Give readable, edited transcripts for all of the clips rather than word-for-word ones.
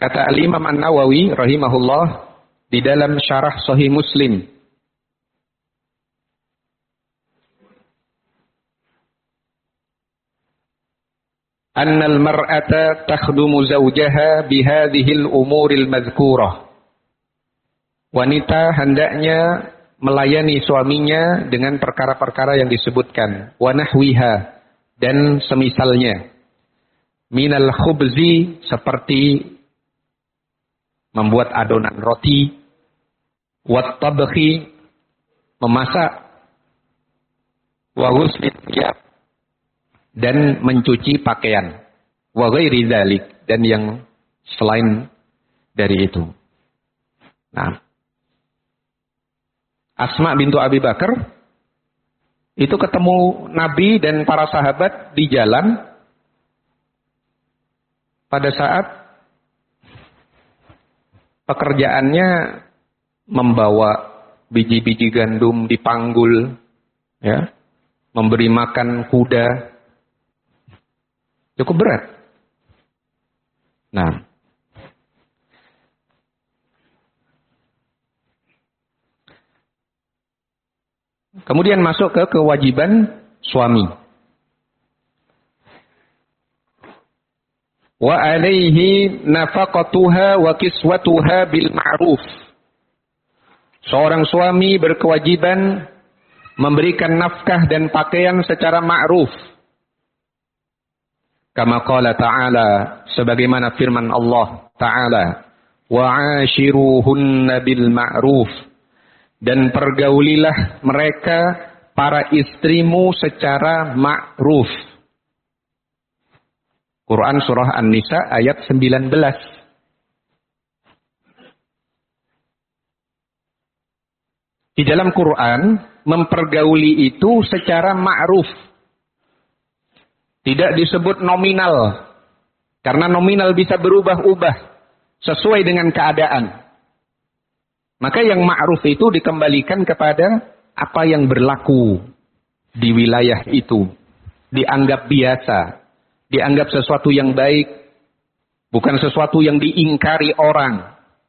Kata Al-Imam An-Nawawi rahimahullah di dalam syarah Sahih Muslim, annal mar'ata takhdumu zawjaha bihadhil umuril madhkurah. Wanita hendaknya melayani suaminya dengan perkara-perkara yang disebutkan, wa nahwiha, dan semisalnya, minal khubzi, seperti membuat adonan roti, wat tabkhi, memasak, wa ghusli thiyab, dan mencuci pakaian, wa ghairi dzalik, dan yang selain dari itu. Nah, Asma bintu Abi Bakar itu ketemu Nabi dan para sahabat di jalan pada saat pekerjaannya membawa biji-biji gandum dipanggul, ya, memberi makan kuda, cukup berat. Nah, kemudian masuk ke kewajiban suami. Wa alaihi nafaqatuha wa kiswatuha bil ma'ruf. Seorang suami berkewajiban memberikan nafkah dan pakaian secara ma'ruf. Kama qala ta'ala, sebagaimana firman Allah Ta'ala, wa 'ashiruhunna bil ma'ruf, dan pergaulilah mereka para istrimu secara ma'ruf. Quran surah An-Nisa ayat 19. Di dalam Quran mempergauli itu secara ma'ruf. Tidak disebut nominal. Karena nominal bisa berubah-ubah sesuai dengan keadaan. Maka yang ma'ruf itu dikembalikan kepada apa yang berlaku di wilayah itu. Dianggap biasa. Dianggap sesuatu yang baik. Bukan sesuatu yang diingkari orang.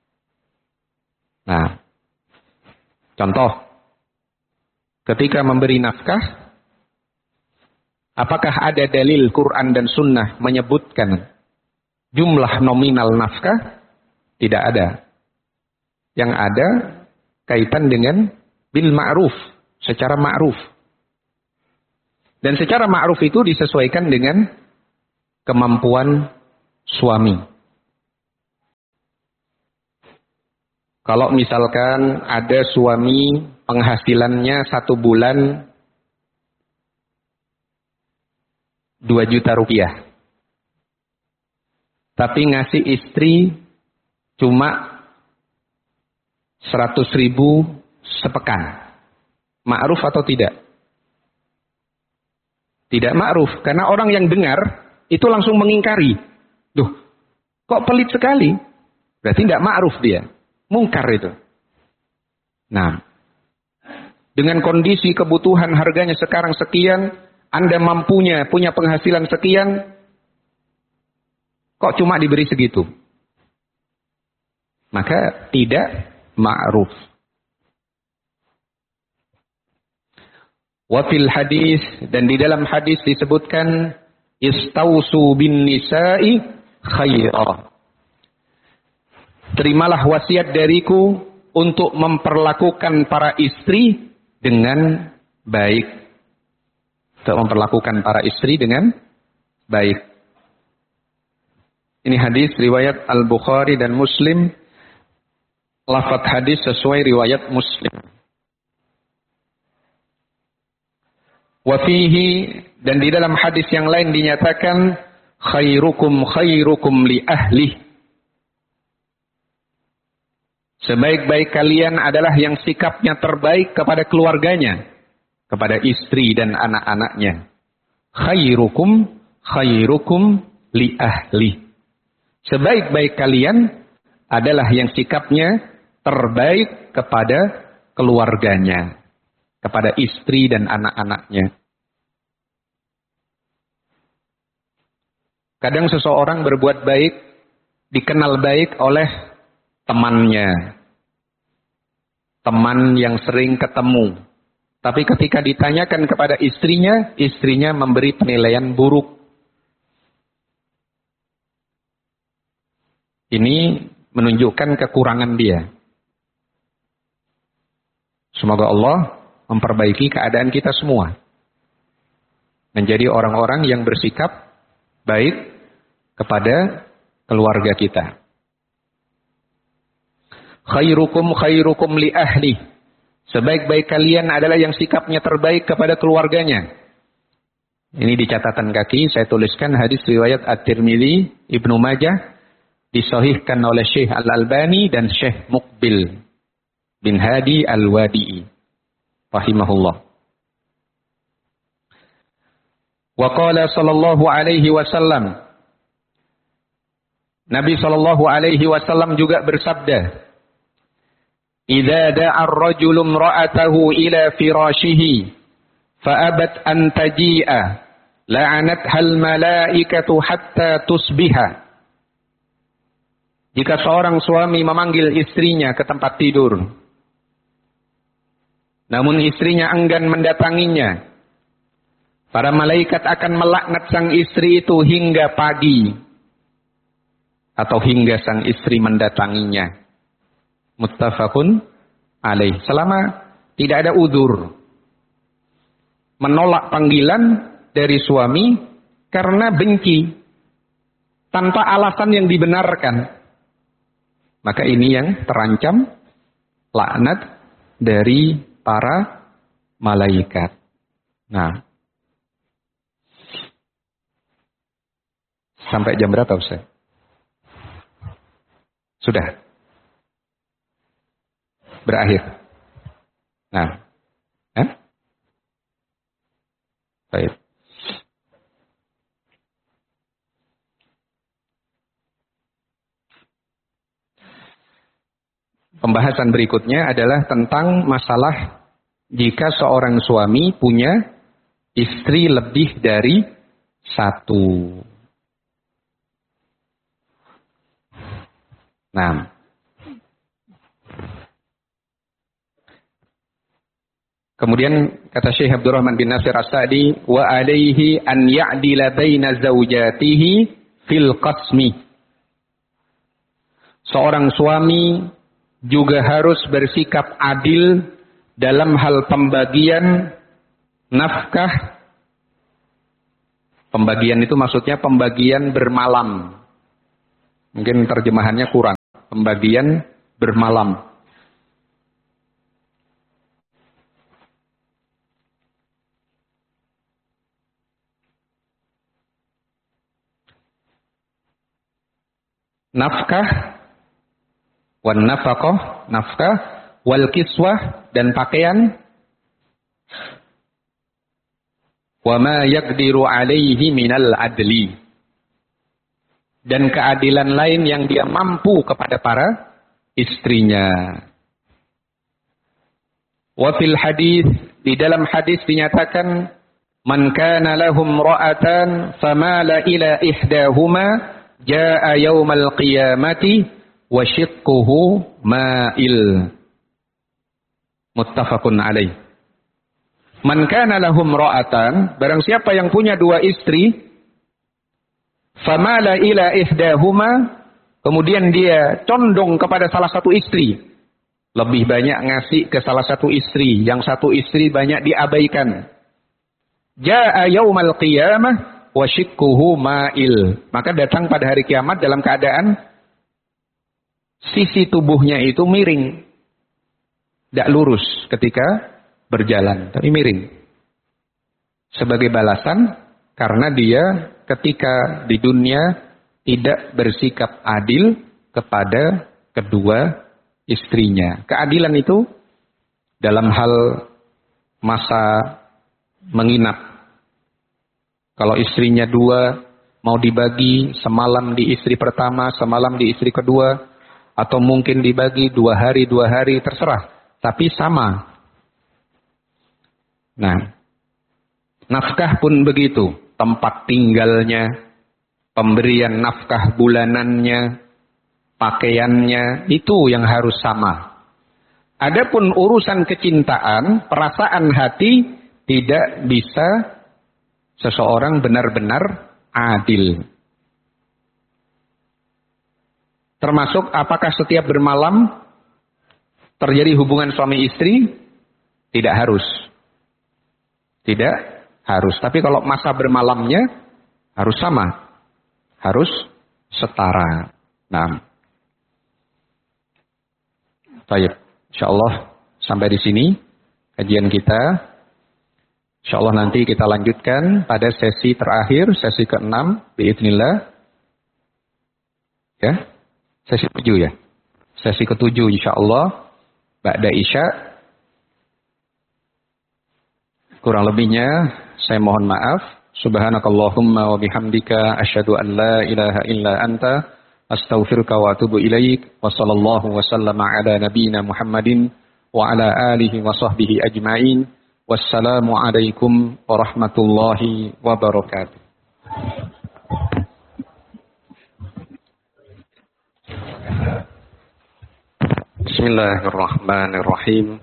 Nah, contoh. Ketika memberi nafkah, apakah ada dalil Quran dan Sunnah menyebutkan jumlah nominal nafkah? Tidak ada. Yang ada kaitan dengan bil ma'ruf, secara ma'ruf. Dan secara ma'ruf itu disesuaikan dengan kemampuan suami. Kalau misalkan ada suami penghasilannya 1 bulan 2 juta rupiah. Tapi ngasih istri cuma 100 ribu sepekan. Ma'ruf atau tidak? Tidak ma'ruf. Karena orang yang dengar itu langsung mengingkari. Duh, kok pelit sekali? Berarti tidak ma'ruf dia. Mungkar itu. Nah, dengan kondisi kebutuhan harganya sekarang sekian, Anda mampunya punya penghasilan sekian, kok cuma diberi segitu? Maka tidak ma'ruf. Wa fil hadis, dan di dalam hadis disebutkan istausu bin nisa'i khaira. Terimalah wasiat dariku untuk memperlakukan para istri dengan baik. Untuk memperlakukan para istri dengan baik. Ini hadis riwayat Al-Bukhari dan Muslim. Lafaz hadis sesuai riwayat Muslim. Wa fihi, dan di dalam hadis yang lain dinyatakan khairukum khairukum li ahli. Sebaik-baik kalian adalah yang sikapnya terbaik kepada keluarganya, kepada istri dan anak-anaknya. Khairukum khairukum li ahli. Sebaik-baik kalian adalah yang sikapnya terbaik kepada keluarganya, kepada istri dan anak-anaknya. Kadang seseorang berbuat baik dikenal baik oleh temannya. Teman yang sering ketemu. Tapi ketika ditanyakan kepada istrinya, istrinya memberi penilaian buruk. Ini menunjukkan kekurangan dia. Semoga Allah memperbaiki keadaan kita semua. Menjadi orang-orang yang bersikap baik kepada keluarga kita. Khairukum khairukum li ahli. Sebaik-baik kalian adalah yang sikapnya terbaik kepada keluarganya. Ini di catatan kaki saya tuliskan hadis riwayat At-Tirmidzi, Ibnu Majah, disahihkan oleh Syekh Al-Albani dan Syekh Muqbil bin Hadi Al-Wadi'i rahimahullah. Wa qala sallallahu alaihi wasallam, Nabi sallallahu alaihi wasallam juga bersabda, "Idza da'a ar-rajulu imra'atahu ila firashihi fa'abat an taji'a la'anatha al-mala'ikatu hatta tusbiha." Jika seorang suami memanggil istrinya ke tempat tidur, namun istrinya enggan mendatanginya, para malaikat akan melaknat sang istri itu hingga pagi, atau hingga sang istri mendatanginya. Muttafaqun alaih. Selama tidak ada udzur, menolak panggilan dari suami karena benci, tanpa alasan yang dibenarkan, maka ini yang terancam laknat dari para malaikat. Nah, sampai jam berapa Ustaz? Sudah berakhir. Nah, baik. Pembahasan berikutnya adalah tentang masalah jika seorang suami punya istri lebih dari satu. Nah, kemudian kata Syekh Abdurrahman bin Nasir As-Sa'di, wa alaihi an ya'dila baina zawjatihi fil qasmi. Seorang suami juga harus bersikap adil dalam hal pembagian nafkah. Pembagian itu maksudnya pembagian bermalam. Mungkin terjemahannya kurang. Pembagian bermalam. Nafkah, wan nafaqah, nafkah, wal kiswah, dan pakaian, wa ma yaqdiru alaihi minal adli, dan keadilan lain yang dia mampu kepada para istrinya. Wa fil hadis, di dalam hadis dinyatakan, man kana lahum ra'atan famala ila ihdahuma jaa yaumal qiyamati wa shiqquhu ma'il. Muttafaqun alaih. Man kana lahum ra'atan, barang siapa yang punya dua istri, famala ila ihdahuma, kemudian dia condong kepada salah satu istri, lebih banyak ngasih ke salah satu istri, yang satu istri banyak diabaikan. Jaa yaumal qiyamah wa shiqquhu ma'il, maka datang pada hari kiamat dalam keadaan sisi tubuhnya itu miring, tidak lurus ketika berjalan, tapi miring. Sebagai balasan karena dia ketika di dunia tidak bersikap adil kepada kedua istrinya. Keadilan itu dalam hal masa menginap. Kalau istrinya dua, mau dibagi semalam di istri pertama, semalam di istri kedua, atau mungkin dibagi 2 hari, terserah. Tapi sama. Nah, nafkah pun begitu. Tempat tinggalnya, pemberian nafkah bulanannya, pakaiannya, itu yang harus sama. Adapun urusan kecintaan, perasaan hati, tidak bisa seseorang benar-benar adil. Termasuk apakah setiap bermalam terjadi hubungan suami istri? Tidak harus. Tidak harus. Tapi kalau masa bermalamnya harus sama. Harus setara. Nah. Baik. InsyaAllah sampai di sini kajian kita. InsyaAllah nanti kita lanjutkan pada sesi terakhir, sesi ke-6 biidznillah. Ya. Sesi 7 ya. Sesi ke-7 insyaallah ba'da Isya. Kurang lebihnya saya mohon maaf. Subhanakallahumma wa bihamdika asyhadu an la ilaha illa anta astaghfiruka wa atubu ilaik. Wa sallallahu wa sallama ala nabiyyina Muhammadin wa ala alihi wa sahbihi ajma'in. Wassalamu alaikum warahmatullahi wabarakatuh. Bismillahirrahmanirrahim.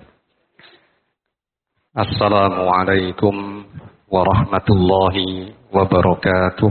Assalamualaikum warahmatullahi wabarakatuh.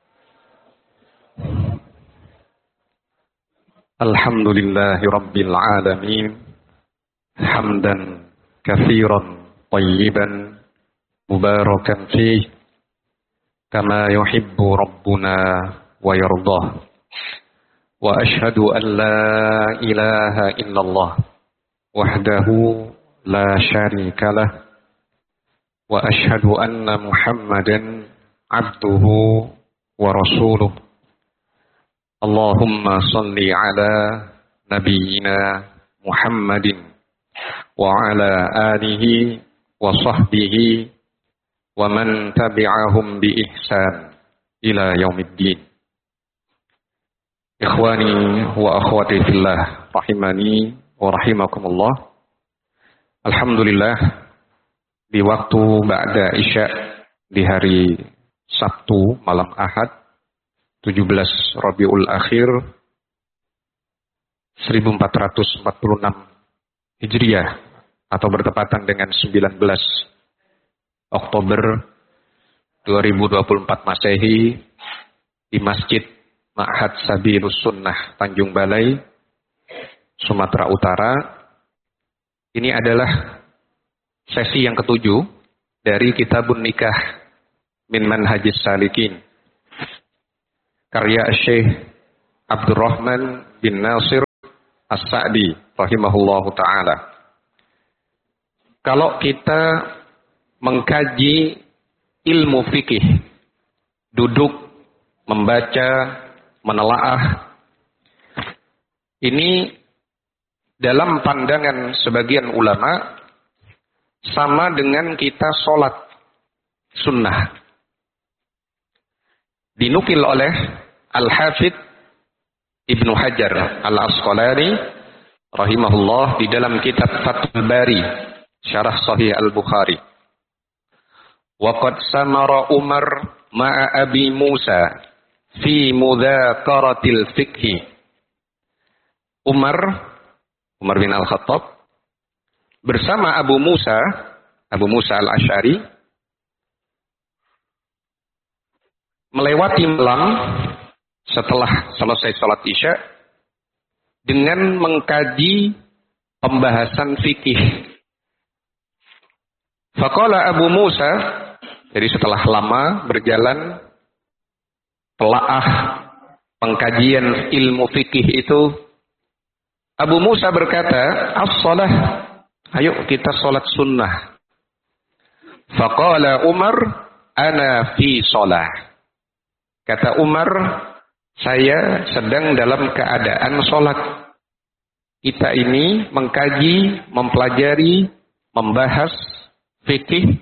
Alhamdulillahi rabbil alamin. Hamdan katsiran tayyiban mubarakan fih kama yuhibbu rabbuna wa yardah. Wa ashhadu an la ilaha illallah wahdahu la syarika lah wa ashhadu anna Muhammadan abduhu wa rasuluh. Allahumma salli ala nabiyyina Muhammadin wa ala alihi wa sahbihi wa man tabi'ahum bi ihsan ila yaumiddin. Ikhwani wa akhwati fillah rahimani wa rahimakumullah. Alhamdulillah di waktu ba'da Isya di hari Sabtu malam Ahad 17 Rabiul Akhir 1446 Hijriah atau bertepatan dengan 19 Oktober 2024 Masehi di Masjid Ma'had Sabilus Sunnah Tanjung Balai, Sumatera Utara. Ini adalah sesi yang ke-7 dari Kitabun Nikah min Manhajis Salikin, karya Syekh Abdurrahman bin Nasir As-Sa'di rahimahullahu ta'ala. Kalau kita mengkaji ilmu fikih, duduk, membaca, menelaah, ini dalam pandangan sebagian ulama sama dengan kita sholat sunnah. Dinukil oleh Al-Hafidh Ibnu Hajar Al-Asqalani rahimahullah di dalam kitab Fathul Bari Syarah Sahih Al-Bukhari. Wa qad samara Umar ma'a Abi Musa fi mudhakaratil fiqhi. Umar bin Al-Khattab bersama Abu Musa Al-Asy'ari melewati malam setelah selesai salat Isya dengan mengkaji pembahasan fikih. Faqala Abu Musa, jadi setelah lama berjalan telaah pengkajian ilmu fikih itu, Abu Musa berkata, as-salah, ayo kita salat sunnah. Faqala Umar, ana fi salah. Kata Umar, saya sedang dalam keadaan salat. Kita ini mengkaji, mempelajari, membahas fikih.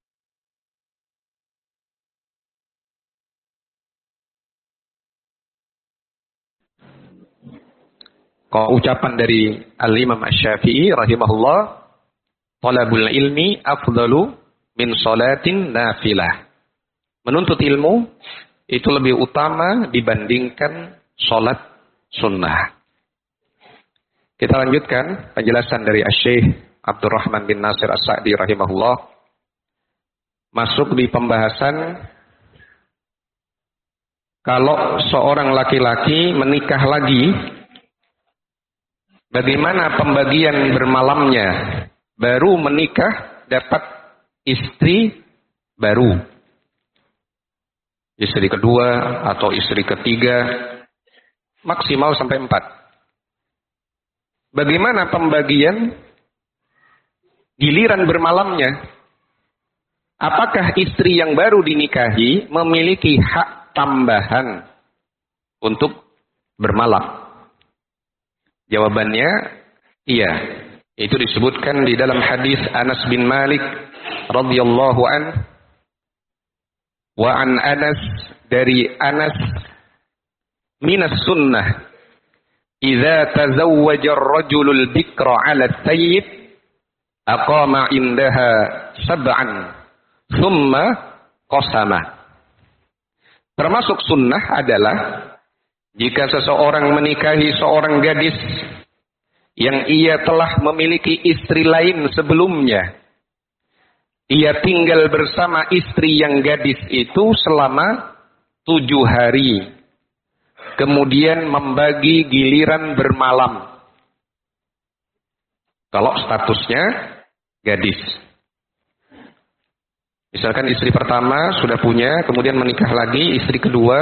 Kalau ucapan dari Al-Imam Asy-Syafi'i rahimahullah, talabul ilmi afdalu min salatin nafilah. Menuntut ilmu itu lebih utama dibandingkan salat sunnah. Kita lanjutkan penjelasan dari Asy-Syaikh Abdurrahman bin Nasir As-Sa'di rahimahullah. Masuk di pembahasan kalau seorang laki-laki menikah lagi, bagaimana pembagian bermalamnya? Baru menikah dapat istri baru, istri kedua atau istri ketiga, maksimal sampai 4. Bagaimana pembagian giliran bermalamnya? Apakah istri yang baru dinikahi memiliki hak tambahan untuk bermalam? Jawabannya iya. Itu disebutkan di dalam hadis Anas bin Malik radhiyallahu an. Wa an Anas, dari Anas, minas sunnah idza tazawwaja ar-rajulul bikra 'ala at-tayyib aqama indaha sab'an thumma qasama. Termasuk sunnah adalah jika seseorang menikahi seorang gadis yang ia telah memiliki istri lain sebelumnya, ia tinggal bersama istri yang gadis itu selama 7 hari. Kemudian membagi giliran bermalam. Kalau statusnya gadis. Misalkan istri pertama sudah punya, kemudian menikah lagi, istri kedua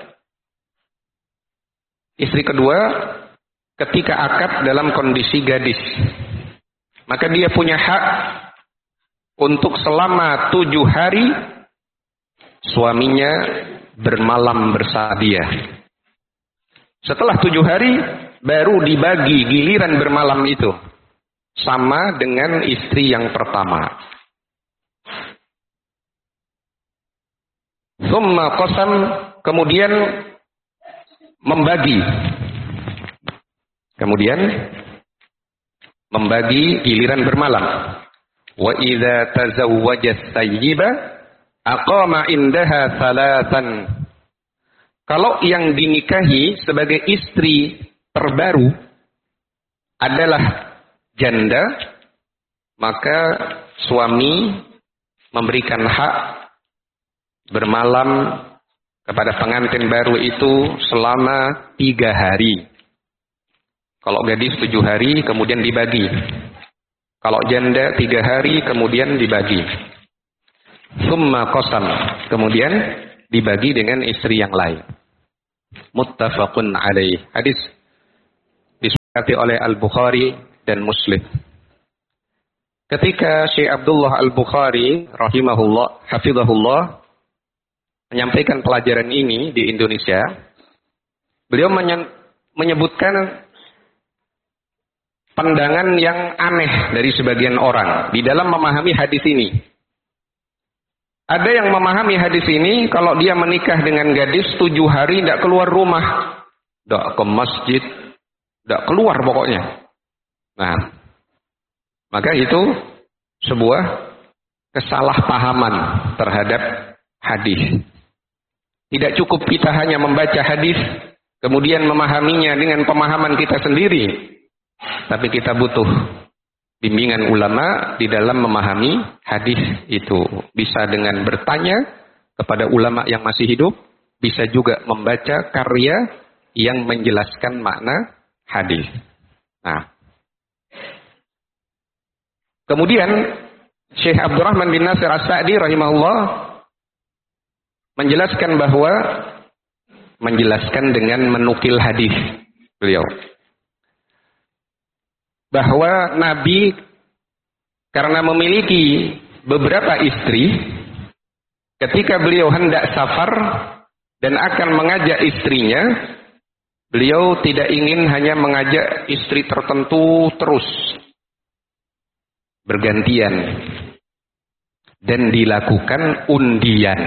ketika akad dalam kondisi gadis, maka dia punya hak untuk selama 7 hari suaminya bermalam bersama dia. Setelah 7 hari baru dibagi giliran bermalam itu sama dengan istri yang pertama. Tsumma qasam, kemudian membagi giliran bermalam. Wa idza tazawwaja thayyiba aqama indaha thalathan. Kalau yang dinikahi sebagai istri terbaru adalah janda, maka suami memberikan hak bermalam kepada pengantin baru itu selama 3 hari. Kalau gadis 7 hari kemudian dibagi. Kalau janda 3 hari kemudian dibagi. Tsumma qasam, kemudian dibagi dengan istri yang lain. Muttafaqun alaih. Hadis disepakati oleh Al-Bukhari dan Muslim. Ketika Syekh Abdullah Al-Bukhari rahimahullah, hafizahullah, menyampaikan pelajaran ini di Indonesia, beliau menyebutkan pandangan yang aneh dari sebagian orang di dalam memahami hadis ini. Ada yang memahami hadis ini, kalau dia menikah dengan gadis 7 hari tidak keluar rumah, tidak ke masjid, tidak keluar pokoknya. Nah, maka itu sebuah kesalahpahaman terhadap hadis. Tidak cukup kita hanya membaca hadis, kemudian memahaminya dengan pemahaman kita sendiri. Tapi kita butuh bimbingan ulama di dalam memahami hadis itu. Bisa dengan bertanya kepada ulama yang masih hidup, bisa juga membaca karya yang menjelaskan makna hadis. Nah, kemudian Syekh Abdurrahman bin Nasir As-Sa'di rahimahullah menjelaskan dengan menukil hadis beliau, bahwa Nabi karena memiliki beberapa istri, ketika beliau hendak safar dan akan mengajak istrinya, beliau tidak ingin hanya mengajak istri tertentu terus, bergantian, dan dilakukan undian.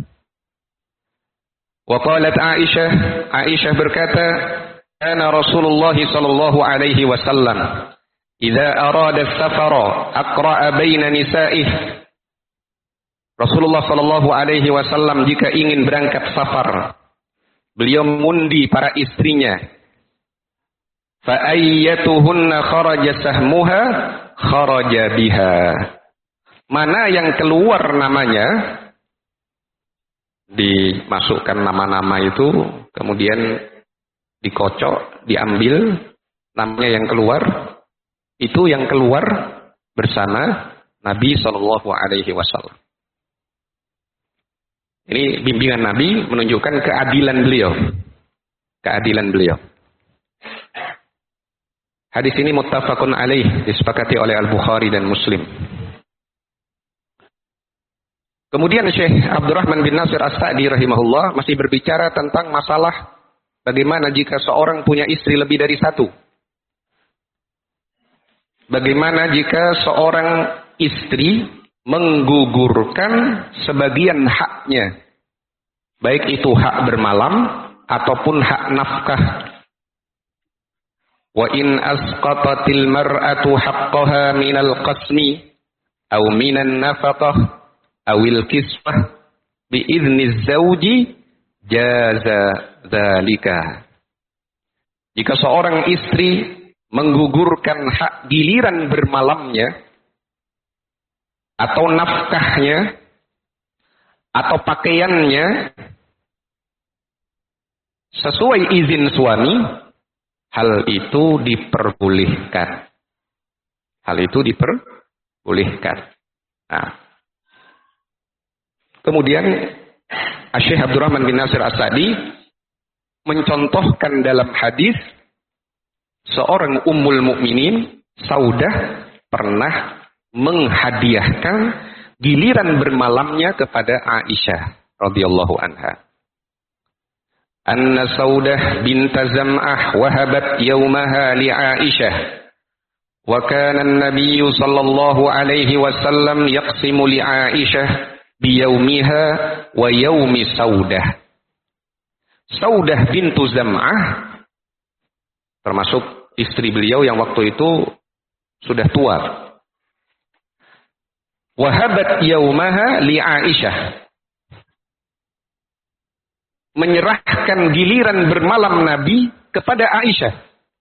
Wa qalat Aisyah berkata, kana Rasulullah sallallahu alaihi wasallam idza arada as-safara aqra'a baina nisa'ih. Rasulullah sallallahu alaihi wasallam jika ingin berangkat safar, beliau mengundi para istrinya. fa ayyatuhunna kharaja sahmuha kharaja biha. Mana yang keluar namanya, dimasukkan nama-nama itu, kemudian dikocok, diambil namanya yang keluar, itu yang keluar bersama Nabi Shallallahu Alaihi Wasallam. Ini bimbingan Nabi menunjukkan keadilan beliau. Keadilan beliau. Hadis ini muttafaqun alaih, disepakati oleh Al-Bukhari dan Muslim. Kemudian Syekh Abdurrahman bin Nasir As-Sa'di rahimahullah masih berbicara tentang masalah bagaimana jika seorang punya istri lebih dari satu. Bagaimana jika seorang istri menggugurkan sebagian haknya, baik itu hak bermalam ataupun hak nafkah. Wa in asqatatil mar'atu haqqaha minal qasmi aw minan nafaqah awil kisfah biizni zawji jaza dzalika. Jika seorang istri menggugurkan hak giliran bermalamnya atau nafkahnya atau pakaiannya sesuai izin suami, hal itu diperbolehkan. Hal itu diperbolehkan. Nah, kemudian Syekh Abdurrahman bin Nasir As-Sa'di mencontohkan dalam hadis seorang ummul mukminin Saudah pernah menghadiahkan giliran bermalamnya kepada Aisyah radhiyallahu anha. Anna Saudah bint Zam'ah wahabat yawmaha li Aisyah wa kana an-nabiy sallallahu alaihi wasallam yaqsimu li Aisyah biyaumiha wa yaumi Saudah. Saudah bintu Zam'ah termasuk istri beliau yang waktu itu sudah tua. Wahabat yaumaha li Aisyah. Menyerahkan giliran bermalam Nabi kepada Aisyah.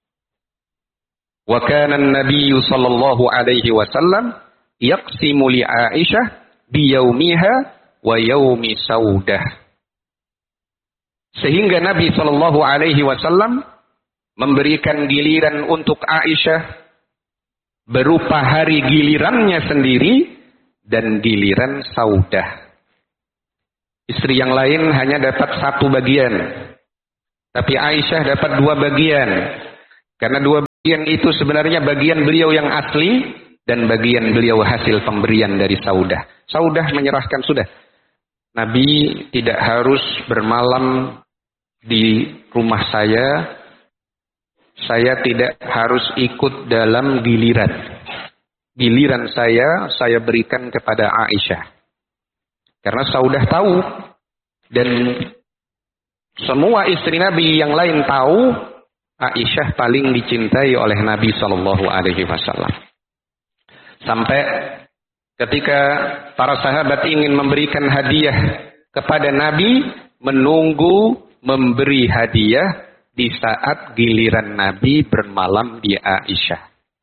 Wa kana an-nabiy sallallahu alaihi wasallam yaqsimu li Aisyah biyaumiha wa yaumi Saudah. Sehingga Nabi sallallahu alaihi wasallam memberikan giliran untuk Aisyah berupa hari gilirannya sendiri dan giliran Saudah. Istri yang lain hanya dapat satu bagian, tapi Aisyah dapat dua bagian. Karena dua bagian itu sebenarnya bagian beliau yang asli dan bagian beliau hasil pemberian dari Saudah. Saudah menyerahkan sudah. Nabi tidak harus bermalam di rumah saya. Saya tidak harus ikut dalam giliran. Giliran saya berikan kepada Aisyah. Karena Saudah tahu dan semua istri Nabi yang lain tahu Aisyah paling dicintai oleh Nabi Shallallahu Alaihi Wasallam. Sampai ketika para sahabat ingin memberikan hadiah kepada Nabi, menunggu memberi hadiah di saat giliran Nabi bermalam di Aisyah.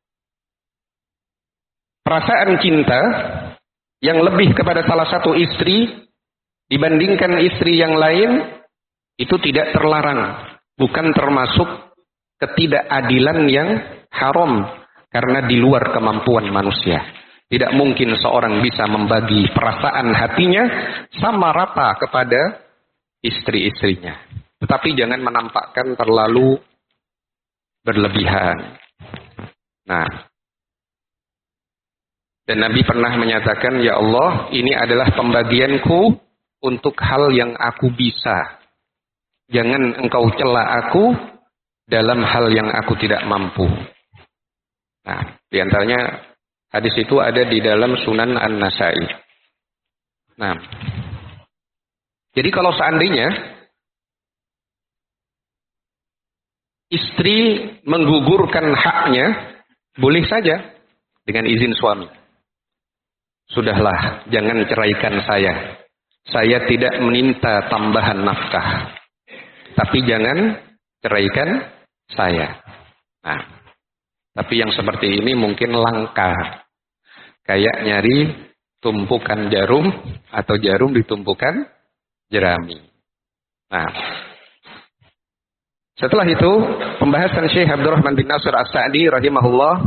Perasaan cinta yang lebih kepada salah satu istri dibandingkan istri yang lain itu tidak terlarang, bukan termasuk ketidakadilan yang haram karena di luar kemampuan manusia. Tidak mungkin seorang bisa membagi perasaan hatinya sama rata kepada istri-istrinya. Tetapi jangan menampakkan terlalu berlebihan. Nah, dan Nabi pernah menyatakan, ya Allah, ini adalah pembagianku untuk hal yang aku bisa. Jangan engkau cela aku dalam hal yang aku tidak mampu. Nah, diantaranya hadis itu ada di dalam Sunan An-Nasai. Nah, jadi kalau seandainya istri menggugurkan haknya, boleh saja dengan izin suami. Sudahlah, jangan ceraikan saya. Saya tidak meminta tambahan nafkah. Tapi jangan ceraikan saya. Nah, tapi yang seperti ini mungkin langka. Kayak nyari tumpukan jarum atau jarum ditumpukan jerami. Nah, setelah itu pembahasan Syekh Abdurrahman bin Nasir As-Sa'di rahimahullah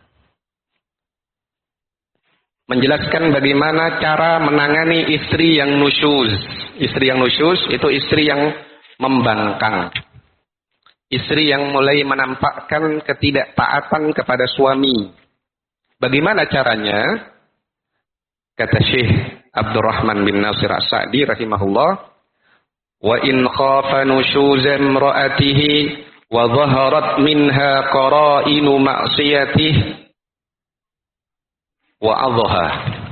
menjelaskan bagaimana cara menangani istri yang nusyuz. Istri yang nusyuz itu istri yang membangkang. Istri yang mulai menampakkan ketidaktaatan kepada suami. Bagaimana caranya? Kata Syekh Abdurrahman bin Nasir As-Sa'di rahimahullah, wa in khafa nusyuza imra'atihi wa dhaharat minha qara'inu ma'siyatihi wa adhaha.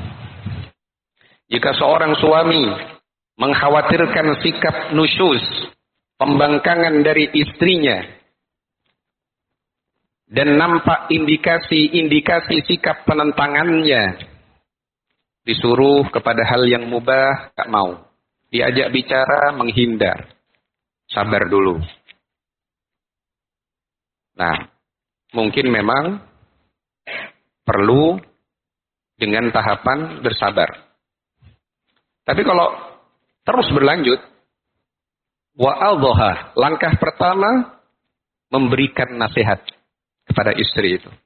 Jika seorang suami mengkhawatirkan sikap nusyuz, pembangkangan dari istrinya, dan nampak indikasi-indikasi sikap penentangannya, disuruh kepada hal yang mubah, tak mau. Diajak bicara, menghindar. Sabar dulu. Nah, mungkin memang perlu dengan tahapan bersabar. Tapi kalau terus berlanjut, wa'adhaha, langkah pertama memberikan nasihat kepada istri itu.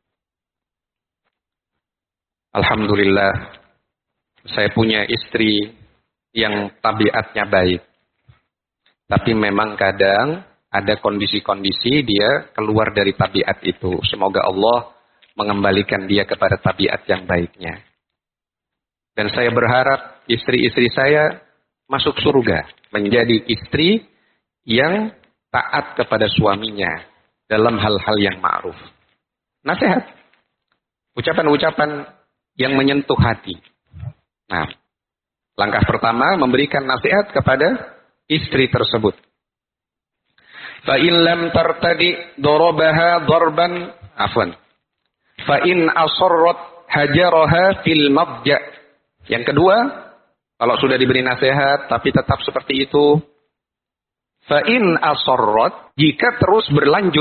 Alhamdulillah, saya punya istri yang tabiatnya baik. Tapi memang kadang ada kondisi-kondisi dia keluar dari tabiat itu. Semoga Allah mengembalikan dia kepada tabiat yang baiknya. Dan saya berharap istri-istri saya masuk surga. Menjadi istri yang taat kepada suaminya dalam hal-hal yang ma'ruf. Nasihat. Ucapan-ucapan yang menyentuh hati. Nah, langkah pertama memberikan nasihat kepada istri tersebut. Fa in lam tartadi darabaha darban afwan. Fa in asarrat hajaraha fil madja. Yang kedua, kalau sudah diberi nasihat tapi tetap seperti itu, fa in asarrat, jika terus berlanjut,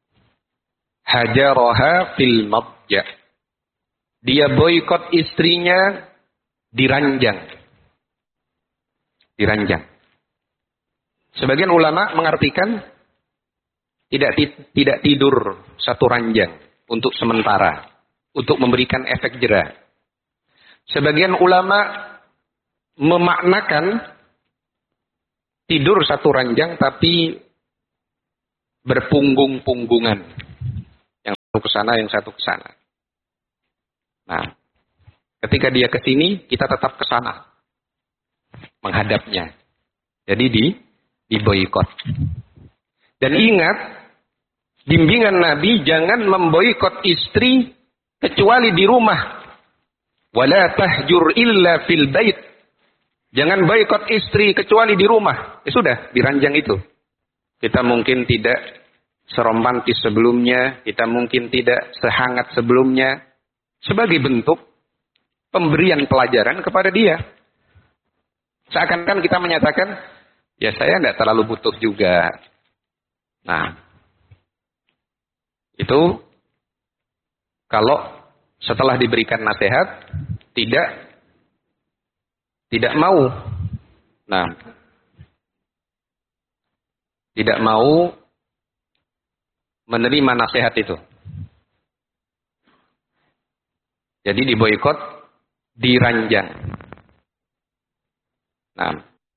hajaraha fil madja. Dia boikot istrinya diranjang. Diranjang. Sebagian ulama mengartikan tidak tidur satu ranjang untuk sementara, untuk memberikan efek jera. Sebagian ulama memaknakan tidur satu ranjang tapi berpunggung-punggungan. Yang satu ke sana, yang satu ke sana. Nah, ketika dia ke sini, kita tetap ke sana. Menghadapnya. Jadi diboikot. Dan ingat, bimbingan Nabi jangan memboikot istri kecuali di rumah. Wala tahjur illa fil bait. Jangan boikot istri kecuali di rumah. Ya sudah, diranjang itu. Kita mungkin tidak seromantis sebelumnya, kita mungkin tidak sehangat sebelumnya. Sebagai bentuk pemberian pelajaran kepada dia. Seakan-akan kita menyatakan, ya saya tidak terlalu butuh juga. Nah, itu kalau setelah diberikan nasihat tidak mau. Nah, tidak mau menerima nasihat itu. Jadi diboikot, diranjang. Nah,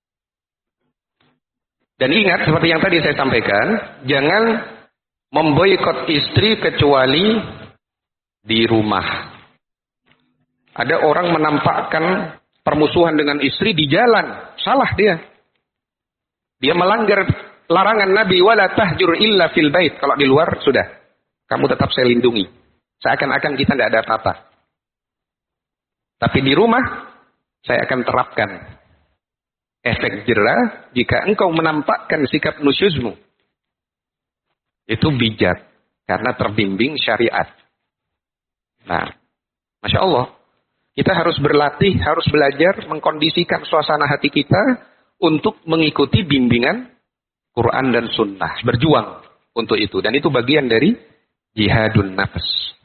dan ingat seperti yang tadi saya sampaikan, jangan memboikot istri kecuali di rumah. Ada orang menampakkan permusuhan dengan istri di jalan, salah dia. Dia melanggar larangan Nabi, wala tahjur illa fil bait. Kalau di luar sudah, kamu tetap saya lindungi. Seakan-akan kita tidak ada apa-apa. Tapi di rumah saya akan terapkan efek jera jika engkau menampakkan sikap nusyuzmu. Itu bijak karena terbimbing syariat. Nah, Masya Allah, kita harus berlatih, harus belajar mengkondisikan suasana hati kita untuk mengikuti bimbingan Quran dan Sunnah. Berjuang untuk itu. Dan itu bagian dari jihadun nafs.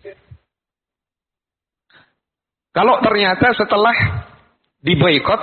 Kalau ternyata setelah diboikot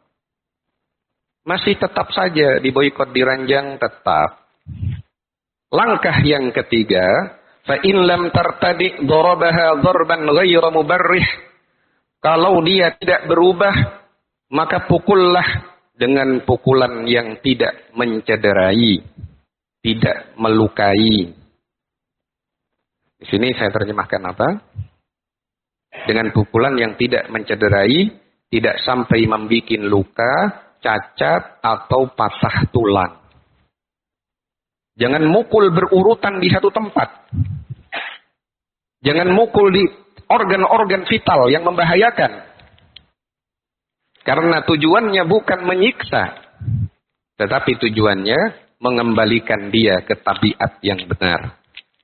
masih tetap saja diboikot, diranjang tetap. Langkah yang ketiga, fa in lam tartadi darabaha darban ghairu mubarrih. Kalau dia tidak berubah, maka pukullah dengan pukulan yang tidak mencederai, tidak melukai. Di sini saya terjemahkan apa? Dengan pukulan yang tidak mencederai, tidak sampai membuat luka, cacat, atau patah tulang. Jangan mukul berurutan di satu tempat. Jangan mukul di organ-organ vital yang membahayakan. Karena tujuannya bukan menyiksa, tetapi tujuannya mengembalikan dia ke tabiat yang benar.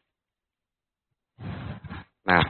Nah,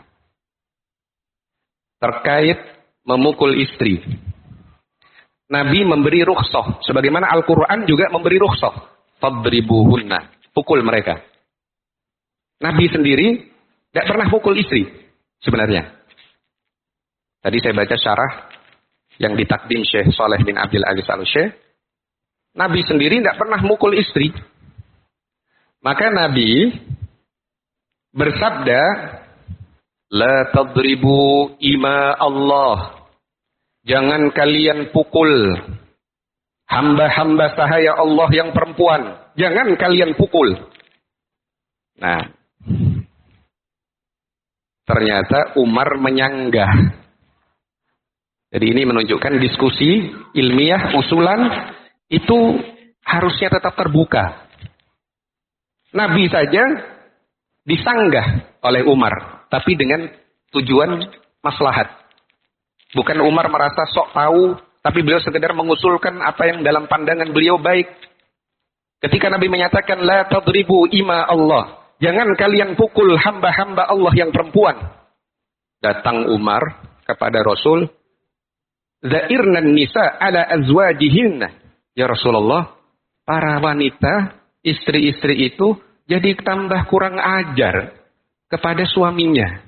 terkait memukul istri, Nabi memberi rukhsah, sebagaimana Al-Quran juga memberi rukhsah. Fadribuhunna, pukul mereka. Nabi sendiri tidak pernah pukul istri sebenarnya. Tadi saya baca syarah yang ditakdim Syekh Saleh bin Abdul Aziz Al-Syekh. Nabi sendiri tidak pernah mukul istri. Maka Nabi bersabda, la tadribu ima Allah. Jangan kalian pukul hamba-hamba sahaya Allah yang perempuan. Jangan kalian pukul. Nah, ternyata Umar menyanggah. Jadi ini menunjukkan diskusi ilmiah, usulan itu harusnya tetap terbuka. Nabi saja disanggah oleh Umar, tapi dengan tujuan maslahat. Bukan Umar merasa sok tahu, tapi beliau sekedar mengusulkan apa yang dalam pandangan beliau baik. Ketika Nabi menyatakan, la tadribu ima Allah. Jangan kalian pukul hamba-hamba Allah yang perempuan. Datang Umar kepada Rasul. Zairnan nisa ala azwajihinna. Ya Rasulullah, para wanita, istri-istri itu jadi tambah kurang ajar kepada suaminya.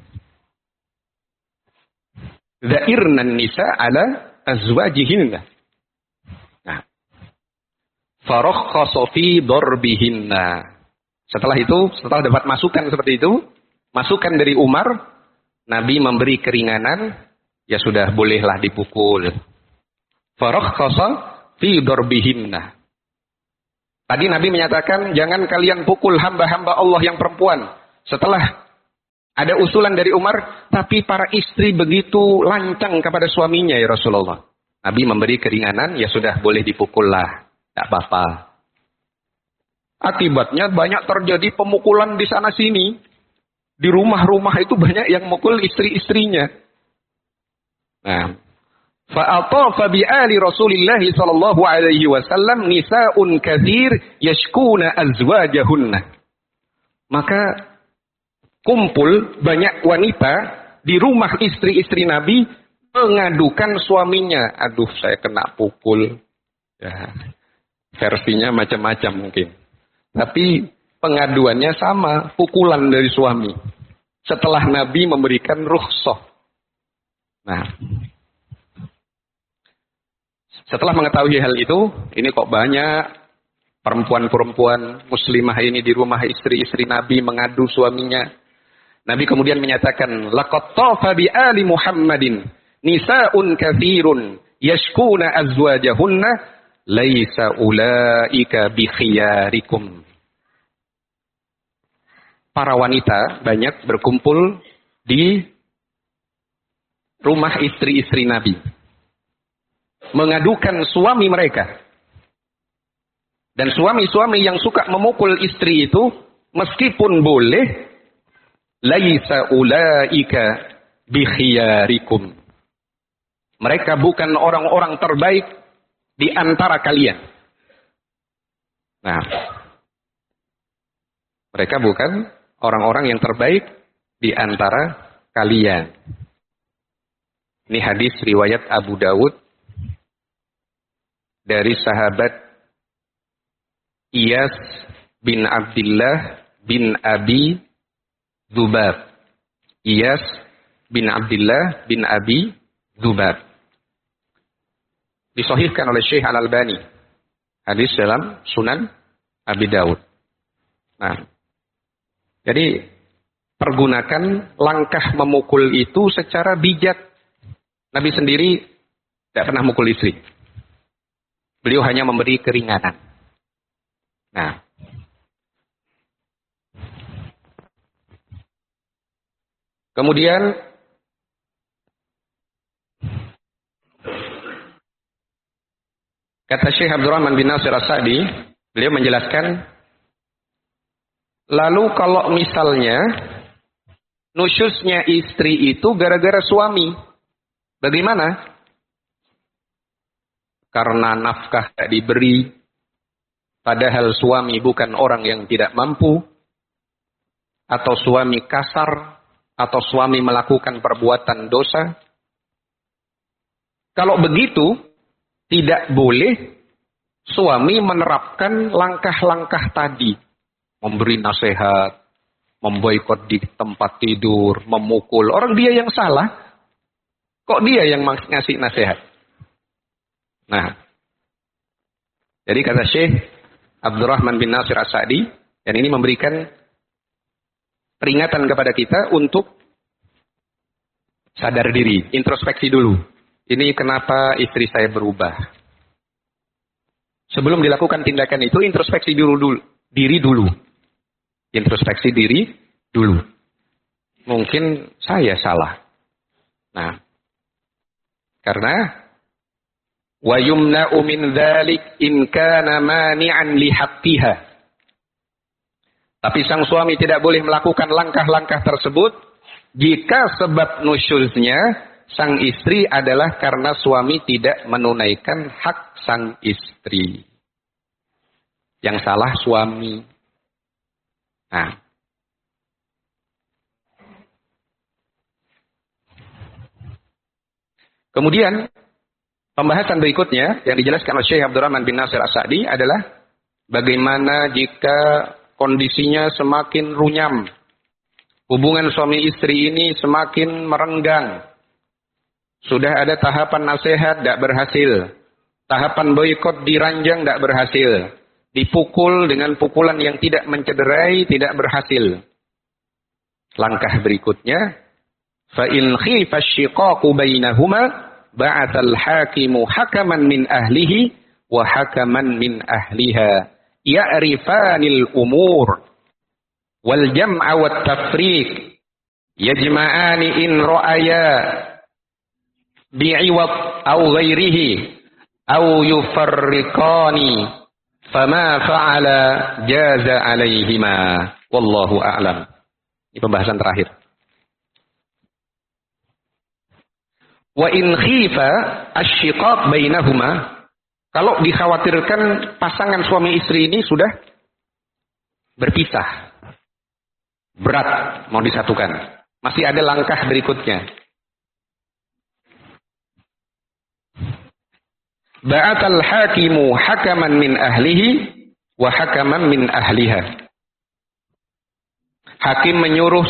Zairnan nisa ala azwajihinna. Nah, farakhkhasa fi darbihinna. Setelah itu, setelah dapat masukan seperti itu, masukan dari Umar, Nabi memberi keringanan, ya sudah bolehlah dipukul. Farakhkhasa fi darbihinna. Tadi Nabi menyatakan jangan kalian pukul hamba-hamba Allah yang perempuan. Setelah ada usulan dari Umar, tapi para istri begitu lancang kepada suaminya ya Rasulullah. Nabi memberi keringanan, ya sudah boleh dipukullah. Tidak apa-apa. Akibatnya banyak terjadi pemukulan di sana sini. Di rumah-rumah itu banyak yang mukul istri-istrinya. Nah, fa'atafa bi'ali Rasulillah sallallahu alaihi wasallam nisa'un katsir yashkuna azwajahunna. Maka kumpul banyak wanita di rumah istri-istri Nabi mengadukan suaminya. Aduh, saya kena pukul. Ya, versinya macam-macam mungkin. Tapi pengaduannya sama, pukulan dari suami. Setelah Nabi memberikan rukhsah. Nah, setelah mengetahui hal itu, ini kok banyak perempuan-perempuan muslimah ini di rumah istri-istri Nabi mengadu suaminya. Nabi kemudian menyatakan, laqad tafa bi ali Muhammadin nisa'un katsirun yashkuna azwajahunna laisa ulaika bi khiyarikum. Para wanita banyak berkumpul di rumah istri-istri Nabi, mengadukan suami mereka. Dan suami-suami yang suka memukul istri itu, meskipun boleh, laisa ulaika bi khiyarikum. Mereka bukan orang-orang terbaik di antara kalian. Nah, mereka bukan orang-orang yang terbaik di antara kalian. Ini hadis riwayat Abu Dawud dari sahabat Iyas bin Abdullah bin Abi Dzubab. Iyas bin Abdullah bin Abi Dzubab. Disahihkan oleh Syekh Al-Albani. Hadis dalam Sunan Abi Daud. Nah, jadi pergunakan langkah memukul itu secara bijak. Nabi sendiri tidak pernah mukul istri. Beliau hanya memberi keringanan. Nah, kemudian kata Syekh Abdurrahman bin Nasir As-Sa'di, beliau menjelaskan, lalu kalau misalnya nusyuznya istri itu gara-gara suami, bagaimana? Karena nafkah tidak diberi, padahal suami bukan orang yang tidak mampu, atau suami kasar, atau suami melakukan perbuatan dosa. Kalau begitu, tidak boleh suami menerapkan langkah-langkah tadi. Memberi nasihat, memboikot di tempat tidur, memukul. Orang dia yang salah, kok dia yang ngasih nasihat? Nah, jadi kata Syekh Abdurrahman bin Nasir As-Sa'di, dan ini memberikan peringatan kepada kita untuk sadar diri, introspeksi dulu. Ini kenapa istri saya berubah. Sebelum dilakukan tindakan itu, introspeksi diri dulu. Introspeksi diri dulu. Mungkin saya salah. Nah, karena wa yumna'u min dzalik in kana mani'an li haqqiha. Tapi sang suami tidak boleh melakukan langkah-langkah tersebut jika sebab nusyuznya sang istri adalah karena suami tidak menunaikan hak sang istri. Yang salah suami. Nah, kemudian pembahasan berikutnya yang dijelaskan oleh Syekh Abdurrahman bin Nasir As-Sa'di adalah bagaimana jika kondisinya semakin runyam. Hubungan suami istri ini semakin merenggang. Sudah ada tahapan nasihat, tidak berhasil. Tahapan boikot diranjang, tidak berhasil. Dipukul dengan pukulan yang tidak mencederai, tidak berhasil. Langkah berikutnya, فَإِنْ خِيفَ الشِّقَاقُ بَيْنَهُمَا بَعَثَ الْحَاكِمُ حَكَمًا مِنْ أَهْلِهِ وَحَكَمًا مِنْ أَهْلِهَا يَعْرِفَانِ الْأُمُورِ وَالْجَمْعَ وَالتَّفْرِيقِ يَجْمَعَانِ إِنْ رَأَيَا بِعِوَضٍ أَوْ غَيْرِهِ أَوْ يُفَرِّقَانِ فَمَا فَعَلَ جَازَ عَلَيْهِمَا وَاللَّهُ أَعْلَمُ. Ini pembahasan terakhir. Wa in khifa asy-syiqaq bainahuma, kalau dikhawatirkan pasangan suami istri ini sudah berpisah, berat mau disatukan, masih ada langkah berikutnya. Ba'atal hakimu hakaman min ahlihi wa hakaman min ahliha. Hakim menyuruh